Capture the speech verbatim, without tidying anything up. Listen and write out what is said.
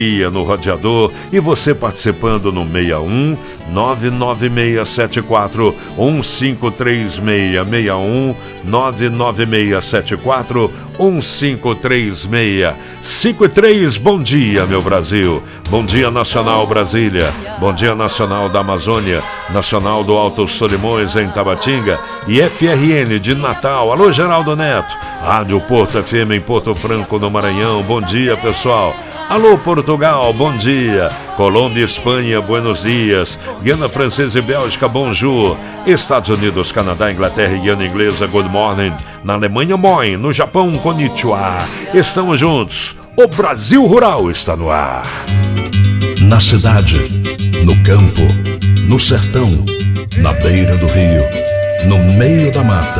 no rodeador e você participando no seis um nove nove seis sete quatro um cinco três seis, seis um nove nove seis sete quatro um cinco três seis. cinco e três, bom dia, meu Brasil. Bom dia, Nacional Brasília. Bom dia, Nacional da Amazônia. Nacional do Alto Solimões, em Tabatinga. E F R N de Natal. Alô, Geraldo Neto. Rádio Porto F M em Porto Franco, no Maranhão. Bom dia, pessoal. Alô, Portugal, bom dia. Colômbia, Espanha, buenos dias. Guiana Francesa e Bélgica, bonjour. Estados Unidos, Canadá, Inglaterra e Guiana Inglesa, good morning. Na Alemanha, moin. No Japão, konnichiwa. Estamos juntos. O Brasil Rural está no ar. Na cidade, no campo, no sertão, na beira do rio, no meio da mata.